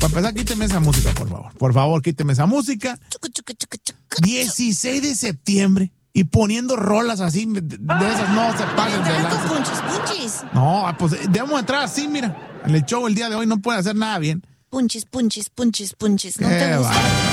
para empezar, quíteme esa música, por favor. Por favor, quíteme esa música. 16 de septiembre. Y poniendo rolas así, de esas no se pasen de lanza. Punchis. No, pues debemos entrar así, mira. En el show el día de hoy no puede hacer nada bien. Punchis. ¿No te gusta? Vale.